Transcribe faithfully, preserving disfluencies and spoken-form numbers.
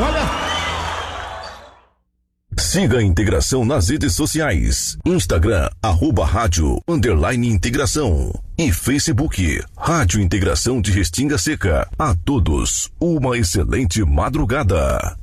Olha... Siga a Integração nas redes sociais. Instagram, arroba rádio, underline integração. E Facebook, Rádio Integração de Restinga Seca. A todos, uma excelente madrugada.